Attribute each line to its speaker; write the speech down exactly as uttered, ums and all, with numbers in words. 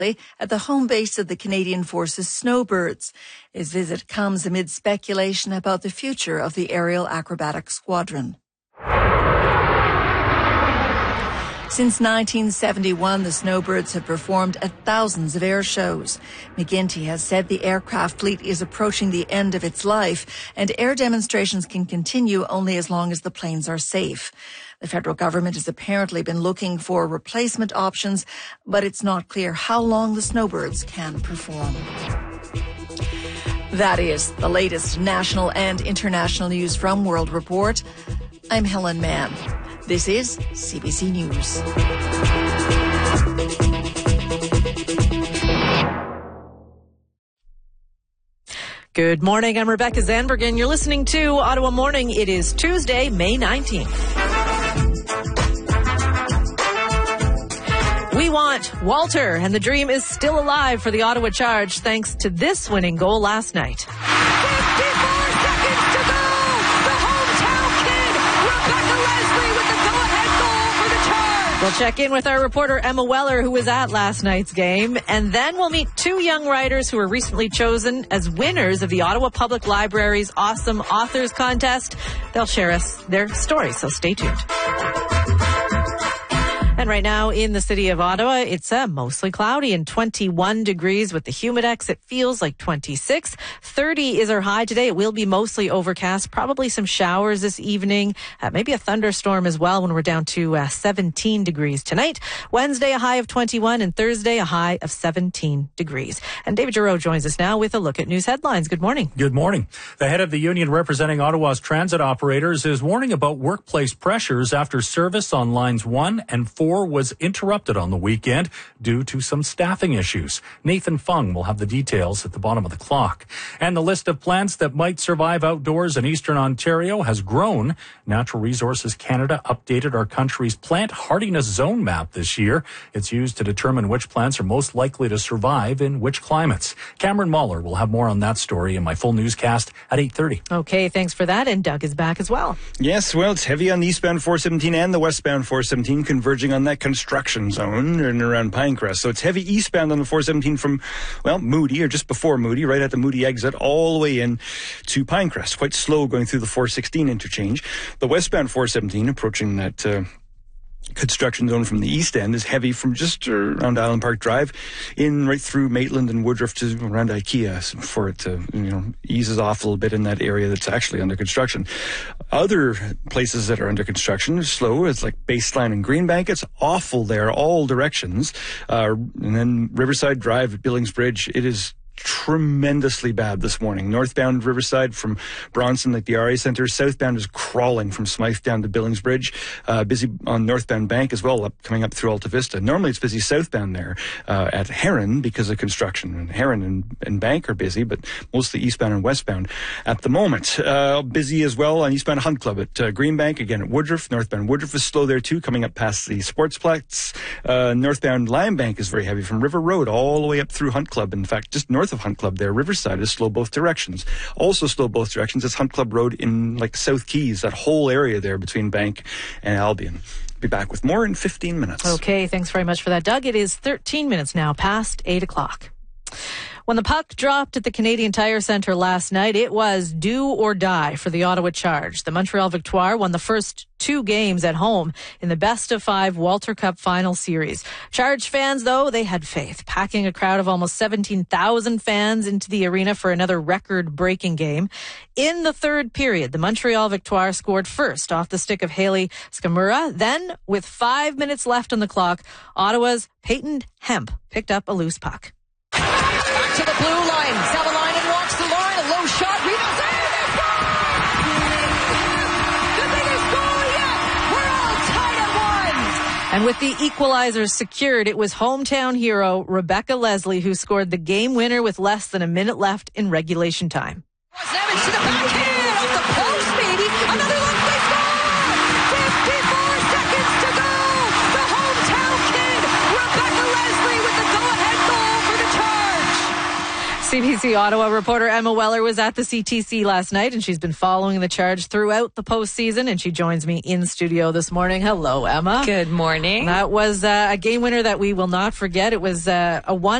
Speaker 1: at the home base of the Canadian Forces Snowbirds. His visit comes amid speculation about the future of the Aerial Acrobatic Squadron. Since nineteen seventy-one, the Snowbirds have performed at thousands of air shows. McGuinty has said the aircraft fleet is approaching the end of its life, and air demonstrations can continue only as long as the planes are safe. The federal government has apparently been looking for replacement options, but it's not clear how long the Snowbirds can perform. That is the latest national and international news from World Report. I'm Helen Mann. This is C B C News.
Speaker 2: Good morning. I'm Rebecca Zandbergen. You're listening to Ottawa Morning. It is Tuesday, May nineteenth. We want Walter, and the dream is still alive for the Ottawa Charge thanks to this winning goal last night.
Speaker 3: fifty-four seconds to go. The hometown kid, Rebecca Leslie, with the go-ahead goal for the Charge.
Speaker 2: We'll check in with our reporter Emma Weller, who was at last night's game, and then we'll meet two young writers who were recently chosen as winners of the Ottawa Public Library's Awesome Authors Contest. They'll share us their stories, so stay tuned. And right now in the city of Ottawa, it's uh, mostly cloudy and twenty-one degrees with the Humidex. It feels like twenty-six. thirty is our high today. It will be mostly overcast, probably some showers this evening, uh, maybe a thunderstorm as well when we're down to uh, seventeen degrees tonight. Wednesday, a high of twenty-one, and Thursday, a high of seventeen degrees. And David Giroux joins us now with a look at news headlines. Good morning.
Speaker 4: Good morning. The head of the union representing Ottawa's transit operators is warning about workplace pressures after service on lines one and four was interrupted on the weekend due to some staffing issues. Nathan Fung will have the details at the bottom of the clock. And the list of plants that might survive outdoors in eastern Ontario has grown. Natural Resources Canada updated our country's plant hardiness zone map this year. It's used to determine which plants are most likely to survive in which climates. Cameron Mahler will have more on that story in my full newscast at eight thirty.
Speaker 2: Okay, thanks for that. And Doug is back as well.
Speaker 5: Yes, well, it's heavy on the eastbound four seventeen and the westbound four seventeen, converging on that construction zone and around Pinecrest. So it's heavy eastbound on the four seventeen from, well, Moody, or just before Moody, right at the Moody exit, all the way in to Pinecrest. Quite slow going through the four sixteen interchange. The westbound four seventeen approaching that uh, construction zone from the east end is heavy from just around Island Park Drive in right through Maitland and Woodruff to around IKEA before it uh, you know eases off a little bit in that area that's actually under construction. Other places that are under construction are slow. It's like Baseline and Greenbank. It's awful there, all directions. Uh, and then Riverside Drive at Billings Bridge, it is tremendously bad this morning. Northbound Riverside from Bronson, like the R A Centre. Southbound is crawling from Smythe down to Billings Bridge. Uh, busy on northbound Bank as well, up, coming up through Alta Vista. Normally it's busy southbound there uh, at Heron because of construction. And Heron and, and Bank are busy, but mostly eastbound and westbound at the moment. Uh, busy as well on eastbound Hunt Club at uh, Greenbank, again at Woodruff. Northbound Woodruff is slow there too, coming up past the Sportsplex. Uh, northbound Lion Bank is very heavy from River Road all the way up through Hunt Club. In fact, just north of Hunt Club there, Riverside is slow both directions. Also slow both directions is Hunt Club Road in like South Keys, that whole area there between Bank and Albion. Be back with more in fifteen minutes.
Speaker 2: Okay, thanks very much for that, Doug. It is thirteen minutes now past eight o'clock. When the puck dropped at the Canadian Tire Centre last night, it was do or die for the Ottawa Charge. The Montreal Victoire won the first two games at home in the best of five Walter Cup final series. Charge fans, though, they had faith, packing a crowd of almost seventeen thousand fans into the arena for another record-breaking game. In the third period, the Montreal Victoire scored first off the stick of Haley Skamura. Then, with five minutes left on the clock, Ottawa's Peyton Hemp picked up a loose puck.
Speaker 3: Back to the blue line. Savalainen walks the line. A low shot. Rebound. Save it! The biggest goal yet. We're all tied at one.
Speaker 2: And with the equalizers secured, it was hometown hero Rebecca Leslie who scored the game winner with less than a minute left in regulation time.
Speaker 3: Evans to the backhand. Off the post, maybe. Another lovely goal. fifty-four seconds to go. The hometown kid, Rebecca Leslie, with the go-ahead goal for the Charge.
Speaker 2: C B C Ottawa reporter Emma Weller was at the C T C last night, and she's been following the Charge throughout the postseason, and she joins me in studio this morning. Hello, Emma.
Speaker 6: Good morning.
Speaker 2: That was uh, a game winner that we will not forget. It was uh, a one